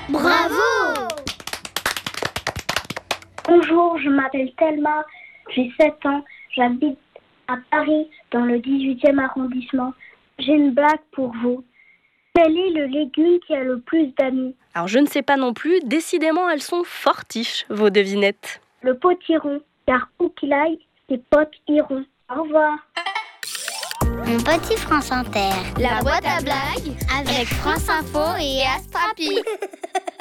Bravo! Bonjour, je m'appelle Thelma, j'ai 7 ans, j'habite à Paris dans le 18e arrondissement. J'ai une blague pour vous. Quel est le légume qui a le plus d'amis? Alors je ne sais pas non plus, décidément elles sont fortiches, vos devinettes. Le potiron, car où qu'il aille, ses potes iront. Au revoir. Mon petit France Inter. La boîte à blagues avec France Info et Astrapi.